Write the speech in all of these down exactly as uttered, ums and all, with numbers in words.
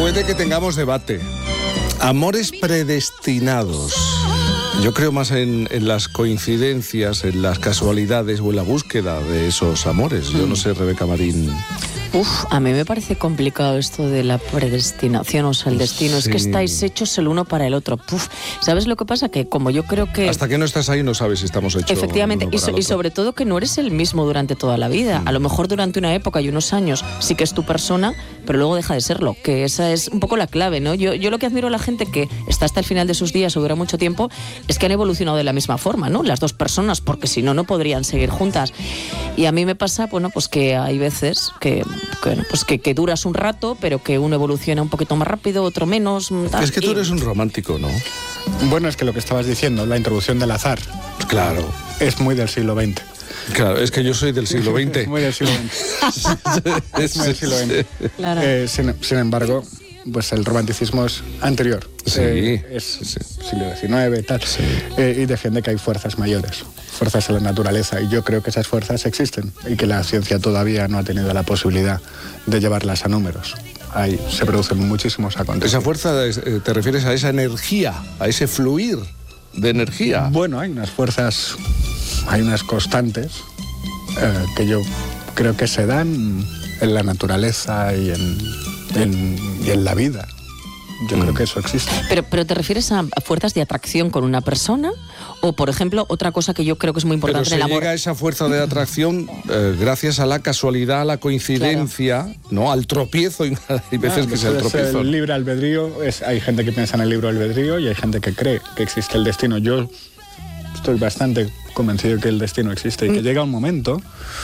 Puede que tengamos debate. Amores predestinados. Yo creo más en, en las coincidencias, en las casualidades o en la búsqueda de esos amores. Yo no sé, Rebeca Marín. Uf, a mí me parece complicado esto de la predestinación, o sea, el destino. Sí. Es que estáis hechos el uno para el otro. Uf, ¿sabes lo que pasa? Que como yo creo que... Hasta que no estás ahí no sabes si estamos hechos Efectivamente, el uno para y, so, y sobre todo que no eres el mismo durante toda la vida. Mm. A lo mejor durante una época y unos años sí que es tu persona, pero luego deja de serlo, que esa es un poco la clave, ¿no? Yo, yo lo que admiro a la gente que está hasta el final de sus días o dura mucho tiempo es que han evolucionado de la misma forma, ¿no? Las dos personas, porque si no, no podrían seguir juntas. Y a mí me pasa, bueno, pues que hay veces que, que, pues que, que duras un rato, pero que uno evoluciona un poquito más rápido, otro menos. Tal. Es que tú eres un romántico, ¿no? Bueno, es que lo que estabas diciendo, la introducción del azar. Claro. Es muy del siglo veinte. Claro, es que yo soy del siglo veinte. Es muy del siglo veinte. Es muy del siglo veinte. Claro. Eh, sin, sin embargo, pues el romanticismo es anterior. Sí. Eh, es sí. siglo diecinueve, tal. Sí. Eh, y defiende que hay fuerzas mayores, fuerzas en la naturaleza. Y yo creo que esas fuerzas existen y que la ciencia todavía no ha tenido la posibilidad de llevarlas a números. Ahí se producen muchísimos acontecimientos. ¿Esa fuerza, te refieres a esa energía, a ese fluir de energía? Bueno, hay unas fuerzas, hay unas constantes eh, que yo creo que se dan en la naturaleza y en, en, y en la vida. Yo mm. creo que eso existe. Pero, pero ¿te refieres a, a fuerzas de atracción con una persona? O, por ejemplo, otra cosa que yo creo que es muy importante Pero en el amor. llega a esa fuerza de atracción eh, gracias a la casualidad, a la coincidencia, claro. ¿no? Al tropiezo. Hay veces no, que es el tropiezo. El libre albedrío, es, hay gente que piensa en el libre albedrío y hay gente que cree que existe el destino. Yo estoy bastante convencido que el destino existe y que mm. llega un momento...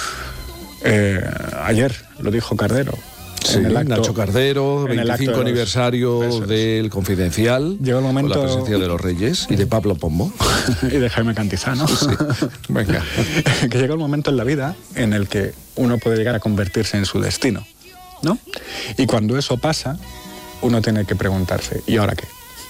Eh, ayer lo dijo Cardero. Sí, en el acto, Nacho Cardero, veinticinco aniversario los, del Confidencial, llegó el momento, con la presencia de los Reyes y de Pablo Pombo. Y de Jaime Cantizano. Sí. Venga. Que llega el momento en la vida en el que uno puede llegar a convertirse en su destino, ¿no? Y cuando eso pasa, uno tiene que preguntarse, ¿y ahora qué?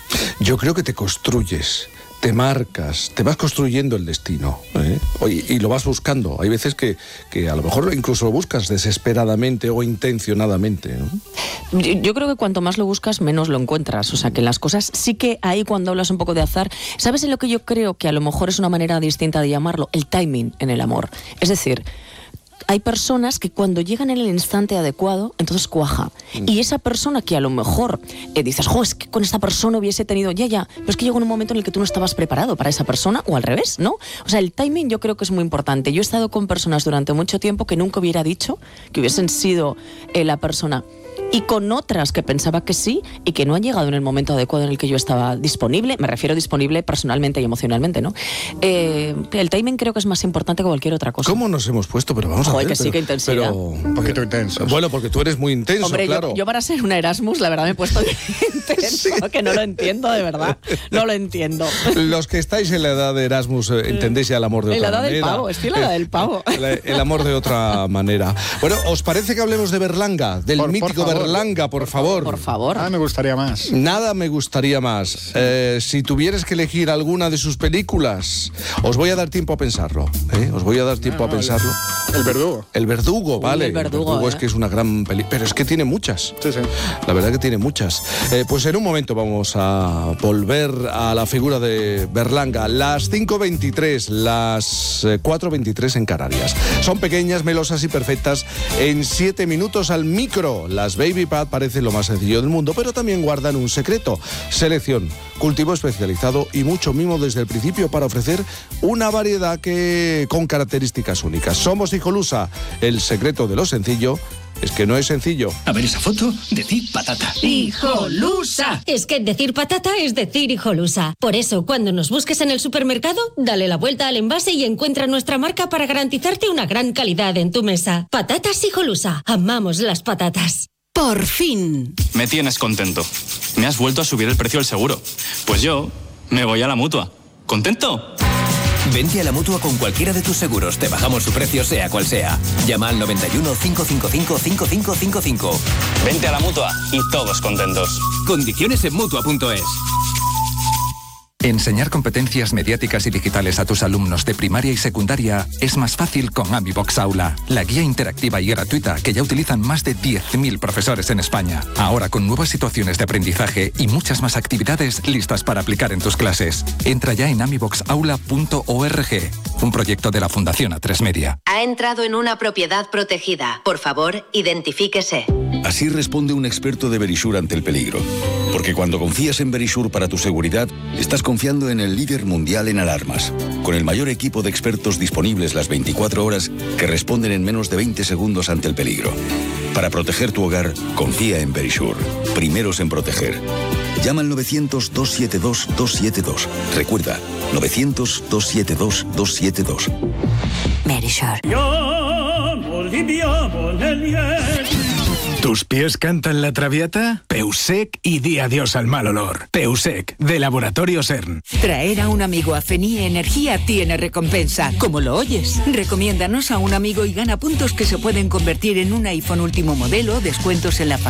Yo creo que te construyes, te marcas, te vas construyendo el destino, ¿eh? y, y lo vas buscando. Hay veces que, que a lo mejor incluso lo buscas desesperadamente o intencionadamente, ¿no? Yo, yo creo que cuanto más lo buscas, menos lo encuentras. O sea, que las cosas sí que ahí cuando hablas un poco de azar, ¿sabes en lo que yo creo que a lo mejor es una manera distinta de llamarlo? El timing en el amor. Es decir... Hay personas que cuando llegan en el instante adecuado, entonces cuaja. Mm. Y esa persona que a lo mejor eh, dices, jo, es que con esta persona hubiese tenido, ya, ya, pero es que llegó en un momento en el que tú no estabas preparado para esa persona, o al revés, ¿no? O sea, el timing yo creo que es muy importante. Yo he estado con personas durante mucho tiempo que nunca hubiera dicho que hubiesen sido eh, la persona... Y con otras que pensaba que sí y que no han llegado en el momento adecuado en el que yo estaba disponible, me refiero disponible personalmente y emocionalmente, ¿no? Eh, el timing creo que es más importante que cualquier otra cosa. ¿Cómo nos hemos puesto? Pero vamos Joder, a ver. que sí, pero, que intensidad. Pero, un poquito intenso. Bueno, porque tú eres muy intenso, Hombre, claro. Yo, yo para ser una Erasmus, la verdad me he puesto intenso, sí. Que no lo entiendo, de verdad. No lo entiendo. Los que estáis en la edad de Erasmus eh, entendéis ya el amor de en otra la edad manera. Del pavo, estoy en la edad del pavo. El, el amor de otra manera. Bueno, ¿os parece que hablemos de Berlanga? Del por, mítico por Berlanga, por favor. Por favor. Ah, me gustaría más. Nada me gustaría más. Sí. Eh, si tuvieras que elegir alguna de sus películas, os voy a dar tiempo a pensarlo. ¿eh? Os voy a dar tiempo no, no, a pensarlo. El, el Verdugo. El Verdugo, Uy, vale. El Verdugo, el verdugo ¿eh? Es que es una gran película. Pero es que tiene muchas. Sí, sí. La verdad que tiene muchas. Eh, pues en un momento vamos a volver a la figura de Berlanga. Las cinco veintitrés, las cuatro veintitrés en Canarias. Son pequeñas, melosas y perfectas. En siete minutos al micro. Las Baby Pad parecen lo más sencillo del mundo, pero también guardan un secreto: selección, cultivo especializado y mucho mimo desde el principio para ofrecer una variedad que con características únicas. Somos Hijolusa. El secreto de lo sencillo es que no es sencillo. A ver esa foto, decir patata. ¡Hijolusa! Es que decir patata es decir Hijolusa. Por eso, cuando nos busques en el supermercado, dale la vuelta al envase y encuentra nuestra marca para garantizarte una gran calidad en tu mesa. Patatas Hijolusa. Amamos las patatas. Por fin. Me tienes contento. Me has vuelto a subir el precio del seguro. Pues yo me voy a la Mutua. ¿Contento? Vente a la Mutua con cualquiera de tus seguros. Te bajamos su precio sea cual sea. Llama al noventa y uno, cinco cinco cinco, cinco cinco cinco cinco. Vente a la Mutua y todos contentos. Condiciones en Mutua punto es. Enseñar competencias mediáticas y digitales a tus alumnos de primaria y secundaria es más fácil con AmiBox Aula, la guía interactiva y gratuita que ya utilizan más de diez mil profesores en España. Ahora con nuevas situaciones de aprendizaje y muchas más actividades listas para aplicar en tus clases. Entra ya en amibox aula punto org, un proyecto de la Fundación A tres Media. Ha entrado en una propiedad protegida. Por favor, identifíquese. Así responde un experto de Verisure ante el peligro. Porque cuando confías en Verisure para tu seguridad, estás confiando en el líder mundial en alarmas, con el mayor equipo de expertos disponibles las veinticuatro horas que responden en menos de veinte segundos ante el peligro. Para proteger tu hogar, confía en Verisure. Primeros en proteger. Llama al novecientos, doscientos setenta y dos, doscientos setenta y dos. Recuerda, novecientos, doscientos setenta y dos, doscientos setenta y dos. Verisure. ¿Tus pies cantan la Traviata? Peusec y di adiós al mal olor. Peusec, de Laboratorio CERN. Traer a un amigo a Fenie Energía tiene recompensa, como lo oyes. Recomiéndanos a un amigo y gana puntos que se pueden convertir en un iPhone último modelo, descuentos en la factura